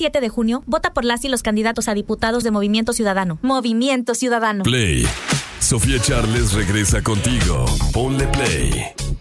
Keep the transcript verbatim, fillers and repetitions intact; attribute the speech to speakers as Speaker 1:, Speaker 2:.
Speaker 1: siete de junio, vota por las y los candidatos a diputados de Movimiento Ciudadano. Movimiento Ciudadano.
Speaker 2: Play. Sofía Charles regresa contigo. Ponle play.